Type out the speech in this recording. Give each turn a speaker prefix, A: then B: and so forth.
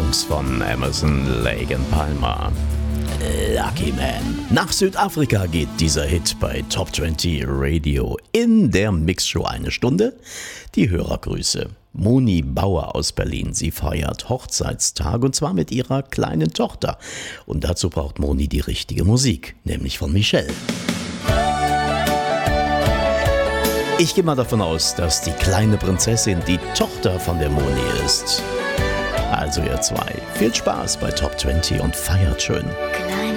A: Songs von Emerson, Lake and Palmer. Lucky Man. Nach Südafrika geht dieser Hit bei Top 20 Radio. In der Mixshow eine Stunde. Die Hörergrüße. Moni Bauer aus Berlin. Sie feiert Hochzeitstag und zwar mit ihrer kleinen Tochter. Und dazu braucht Moni die richtige Musik, nämlich von Michelle. Ich gehe mal davon aus, dass die kleine Prinzessin die Tochter von der Moni ist. Also ihr zwei, viel Spaß bei Top 20 und feiert schön.
B: Kleine